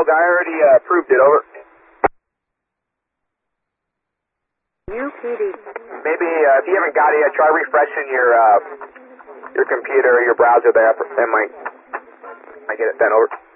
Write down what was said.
I already approved it. Over. UPD. Maybe if you haven't got it yet, try refreshing your computer or your browser there. That might get it sent over.